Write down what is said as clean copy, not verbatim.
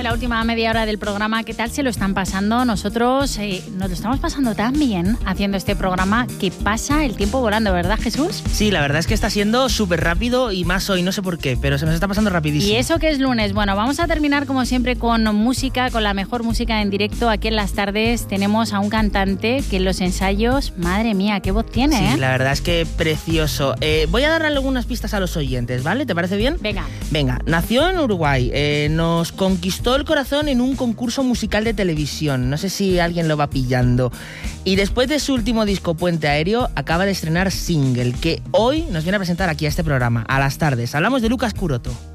en la última media hora del programa. ¿Qué tal se lo están pasando? Nosotros nos lo estamos pasando tan bien haciendo este programa que pasa el tiempo volando, ¿verdad, Jesús? Sí, la verdad es que está siendo súper rápido y más hoy, no sé por qué, pero se nos está pasando rapidísimo. Y eso que es lunes. Bueno, vamos a terminar como siempre con música, con la mejor música en directo. Aquí en las tardes tenemos a un cantante que en los ensayos, madre mía, qué voz tiene, Sí, ¿eh? la verdad es que precioso. Voy a darle algunas pistas a los oyentes, ¿vale? ¿Te parece bien? Venga, nació en Uruguay, nos conquistó el corazón en un concurso musical de televisión, no sé si alguien lo va pillando, y después de su último disco Puente Aéreo acaba de estrenar single que hoy nos viene a presentar aquí a este programa, a las tardes. Hablamos de Lucas Curoto.